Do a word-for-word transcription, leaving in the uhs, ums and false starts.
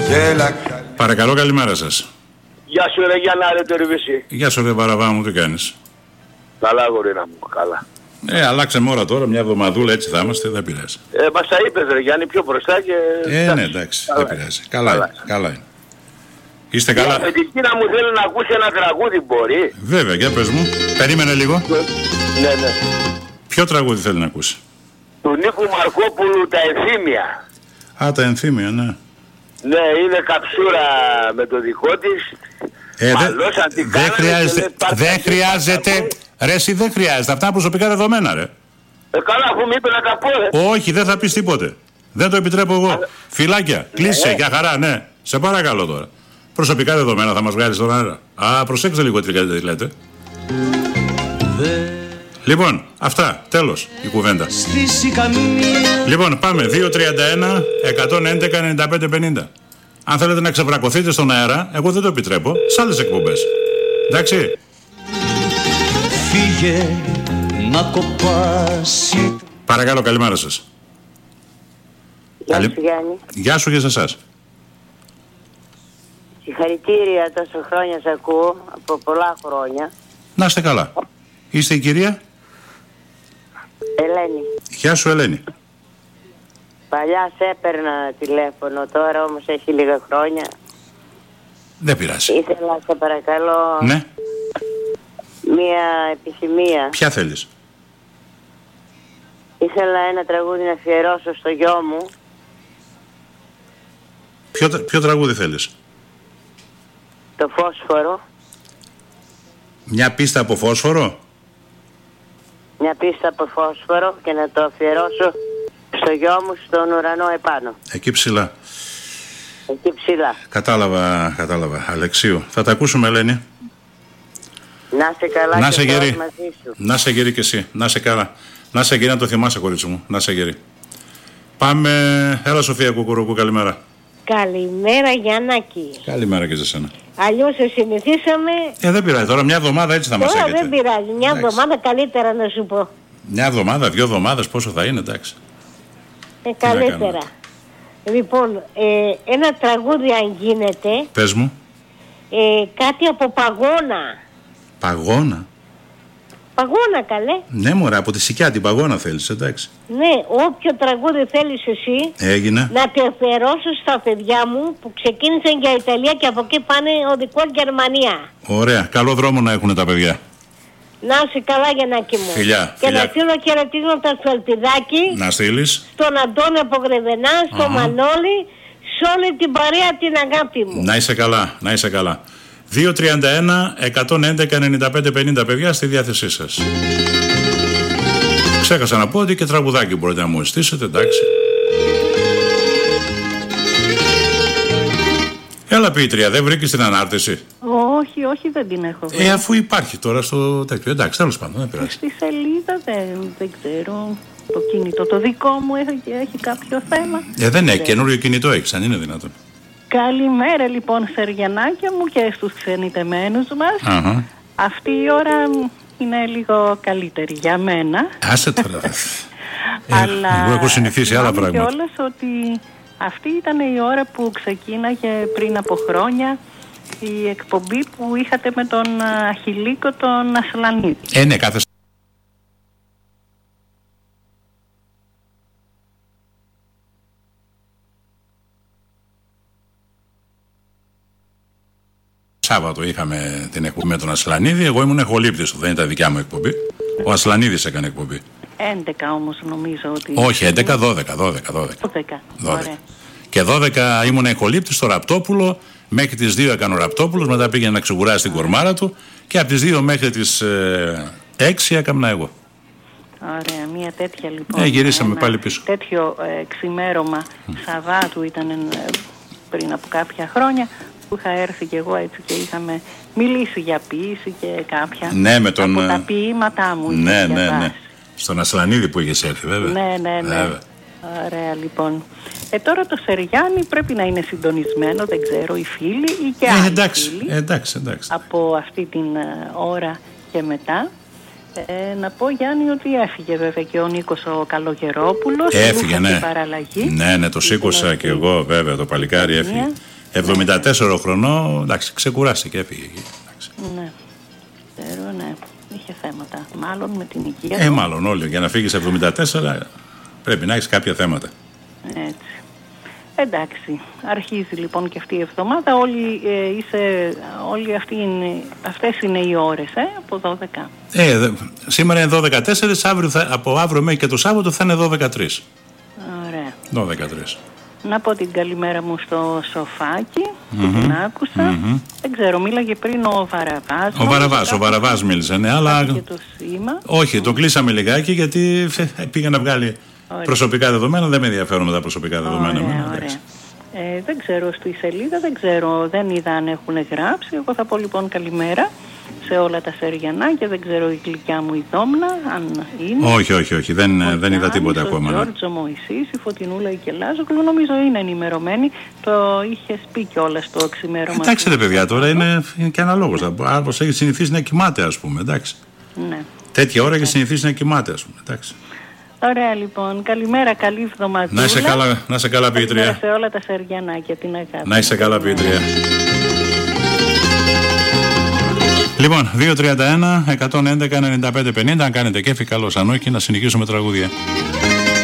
Παρακαλώ, καλημέρα σας. Γεια σου ρε Γιάννα ρε Τερβίση. Γεια σου ρε Παραβά μου, τι κάνεις? Καλά γορίνα μου, καλά. Ε, αλλάξαμε ώρα τώρα, μια εβδομαδούλα έτσι θα είμαστε, δεν πειράζει. Ε, μας τα είπες ρε Γιάννη πιο μπροστά και... Ε, ναι, εντάξει, δεν πειράζει. Καλά, καλά, είναι, καλά είναι. Είστε καλά? Με την Κίνα μου θέλει να ακούσει ένα τραγούδι, μπορεί? Βέβαια, για πες μου. Περίμενε λίγο. Ναι, ναι. Ποιο τραγούδι θέλει να ακούσει? Του Νίκου Μαρκόπουλου, τα ενθύμια. Α, τα ενθύμια, ναι. Ναι, είναι καψούρα με το δικό της. Ε, δεν δε χρειάζεται, δεν χρειάζεται, ρε εσύ δεν χρειάζεται, αυτά προσωπικά δεδομένα ρε. Ε, καλά, αφού μου είπε να τα πω, ρε. Όχι, δεν θα πεις τίποτε. Δεν το επιτρέπω εγώ. Α, φιλάκια, κλείσε, για χαρά, ναι. Σε παρακαλώ τώρα. Προσωπικά δεδομένα θα μας βγάλεις στον αέρα. Α, προσέξτε λίγο τι λέτε. Λοιπόν, αυτά, τέλος η κουβέντα. Λοιπόν, πάμε, δύο τριάντα ένα εκατόν έντεκα ενενήντα πέντε πενήντα. Αν θέλετε να ξεβρακωθείτε στον αέρα, εγώ δεν το επιτρέπω, σε άλλες εκπομπές. Εντάξει. Φύγε να κοπάσει. Παρακαλώ, καλημέρα σας. Γεια σου Γιάννη. Γεια σου και σε εσάς. Συγχαρητήρια, τόσο χρόνια σε ακούω, από πολλά χρόνια. Να είστε καλά. Είστε η κυρία? Ελένη. Γεια σου Ελένη. Παλιά σε έπαιρνα τηλέφωνο, τώρα όμως έχει λίγα χρόνια. Δεν πειράζει. Ήθελα, σε παρακαλώ, ναι. μία επιθυμία. Ποια θέλεις? Ήθελα ένα τραγούδι να αφιερώσω στο γιο μου. Ποιο, ποιο τραγούδι θέλεις? Το Φόσφορο. Μια πίστα από φόσφορο? Μια πίστα από φόσφορο και να το αφιερώσω στο γιο μου στον ουρανό επάνω. Εκεί ψηλά. Εκεί ψηλά. Κατάλαβα, κατάλαβα. Αλεξίου. Θα τα ακούσουμε Ελένη. Να σε καλά να και σε γερή. μαζί σου. Να σε γερή και εσύ. Να σε καλά. Να σε γερή, να το θυμάσαι κορίτσι μου. Να σε γερή. Πάμε. Έλα Σοφία Κουκουρούκου, καλημέρα. Καλημέρα Γιαννάκη. Καλημέρα και σε σένα. Αλλιώς σε συνηθίσαμε. Ε, δεν πειράζει. Τώρα μια εβδομάδα έτσι θα μας έχετε. Τώρα δεν πειράζει. Μια εβδομάδα καλύτερα να σου πω. Μια εβδομάδα, δύο εβδομάδες πόσο θα είναι, εντάξει. Ε, καλύτερα. Λοιπόν, ε, ένα τραγούδι αν γίνεται. Πες μου. Ε, κάτι από Παγώνα. Παγώνα. Παγώνα καλέ. Ναι μωρέ, από τη Σικιά την Παγώνα θέλεις, εντάξει. Ναι, όποιο τραγούδι θέλεις εσύ. Έγινε. Να το αφιερώσω στα παιδιά μου που ξεκίνησαν για Ιταλία και από εκεί πάνε οδικό Γερμανία. Ωραία, καλό δρόμο να έχουν τα παιδιά. Να είσαι καλά Γιαννάκη μου. Φιλιά. Και φιλιά. να στείλω χαιρετίσματα στο Ελπιδάκι. Να στείλεις. Στον Αντώνη από Γρεβενά, στο uh-huh. Μανώλη, σε όλη την παρέα την αγάπη μου. Να είσαι καλά, να είσαι καλά. δύο τριάντα ένα εκατόν έντεκα ενενήντα πέντε πενήντα παιδιά στη διάθεσή σας. Ξέχασα να πω ότι και τραγουδάκι μπορείτε να μου ζητήσετε, εντάξει. Έλα Πίτρια, δεν βρήκες την ανάρτηση? Όχι, όχι, δεν την έχω βρει. Ε, αφού υπάρχει τώρα στο τέτοιο, εντάξει, τέλος πάντων, δεν πειράζει. Στη σελίδα δεν, δεν ξέρω. Το κινητό, το δικό μου έχει, έχει κάποιο θέμα. Ε, δεν έχει, καινούριο κινητό έχεις, αν είναι δυνατόν. Καλημέρα λοιπόν Σεργιανάκια μου και στους ξενιτεμένους μας. Uh-huh. Αυτή η ώρα είναι λίγο καλύτερη για μένα. Άσε τώρα. ε, Αλλά εγώ έχω συνηθίσει άλλα πράγματα. Κιόλας ότι αυτή ήταν η ώρα που ξεκίναγε πριν από χρόνια η εκπομπή που είχατε με τον Αχιλίκο τον Ασλανίδη. Ε, ναι, κάθε Σάββατο είχαμε την εκπομπή με τον Ασλανίδη. Εγώ ήμουν εχολήπτης του, δεν ήταν δικιά μου εκπομπή. Ο Ασλανίδης έκανε εκπομπή. έντεκα όμως νομίζω ότι... Όχι, έντεκα, δώδεκα, δώδεκα, δώδεκα. δώδεκα. δώδεκα. Και δώδεκα ήμουν εχολήπτης στο Ραπτόπουλο. Μέχρι τις δύο έκανε ο Ραπτόπουλος, μετά πήγαινε να ξεγουράσει την κορμάρα του. Και από τις δύο μέχρι τις ε, έξι έκανα εγώ. Ωραία, μια τέτοια λοιπόν. Ε, γυρίσαμε ένα πάλι πίσω. Τέτοιο ε, ξημέρωμα mm. Σαββάτου ήταν ε, πριν από κάποια χρόνια, που είχα έρθει και εγώ έτσι και είχαμε μιλήσει για ποίηση και κάποια ναι, με τον... από τα ποίηματά μου. Ναι, ναι, ναι. Στον Ασλανίδη που είχες έρθει βέβαια. Ναι, ναι, ναι. Βέβαια. Ωραία λοιπόν. Ε, τώρα το Σεριάννη πρέπει να είναι συντονισμένο, δεν ξέρω, οι φίλοι ή και άλλοι ε, εντάξει, φίλοι. Εντάξει, εντάξει. Από αυτή την uh, ώρα και μετά. Ε, να πω Γιάννη ότι έφυγε βέβαια και ο Νίκος ο Καλογερόπουλος. Έφυγε, ναι. Παραλλαγή. Ναι, ναι, το σήκωσα και εγώ βέβαια, το παλικάρι έφυγε. εβδομήντα τέσσερα χρονών, εντάξει, ξεκουράστηκε, έφυγε εκεί. Ναι, ξέρω, ναι. Είχε θέματα. Μάλλον με την υγεία. Ε, μάλλον όλοι. Για να φύγεις εβδομήντα τέσσερα πρέπει να έχεις κάποια θέματα. Έτσι. Εντάξει. Αρχίζει λοιπόν και αυτή η εβδομάδα. Όλοι, ε, είσαι, όλοι αυτοί είναι, αυτές είναι οι ώρες, ε, από δώδεκα. Ε, δε, σήμερα είναι δώδεκα τέσσερα, αύριο θα, από αύριο μέχρι και το Σάββατο θα είναι δώδεκα τρία. Ωραία. δώδεκα τρία. Να πω την καλημέρα μου στο Σοφάκι, mm-hmm. που την άκουσα. Mm-hmm. Δεν ξέρω, μίλαγε πριν ο Βαραβάς. Ο Βαραβάς, ο Βαραβάς μίλησε, ναι, αλλά... Και το σήμα. Όχι, το κλείσαμε λιγάκι γιατί πήγε να βγάλει ωραία. προσωπικά δεδομένα. Δεν με ενδιαφέρουν με τα προσωπικά δεδομένα. Ωραία, μένα, ωραία. Ε, δεν ξέρω, στη σελίδα δεν ξέρω, δεν είδα αν έχουν γράψει. Εγώ θα πω λοιπόν καλημέρα σε όλα τα Σεριανάκια. Δεν ξέρω η γλυκιά μου η Δόμνα, αν είναι. Όχι, όχι, όχι, δεν, ο δεν είδα τίποτα ακόμα. Ο Γιώργο Μωυσής, η Φωτεινούλα η Κελάζοκλου, νομίζω είναι ενημερωμένη. Το είχε πει κιόλας το ξημέρωμα. Εντάξει, ρε παιδιά, τώρα είναι, είναι και αναλόγως. Άλλο έχει συνηθίσει να κοιμάται, ας πούμε. Εντάξει. Ναι. Τέτοια ώρα έχει συνηθίσει να κοιμάται, ας πούμε. Εντάξει. Ωραία λοιπόν, καλημέρα, καλή εβδομάδα. Να είσαι καλά, να είσαι καλά ποιήτρια. Καλημέρα σε όλα τα Σεριανάκια, την αγάπη. Να είσαι καλά ποιήτρια. Λοιπόν, δύο τριάντα ένα, εκατόν έντεκα, ενενήντα πέντε πενήντα, αν κάνετε κέφι, καλώς, αν όχι, να συνεχίσουμε τραγούδια.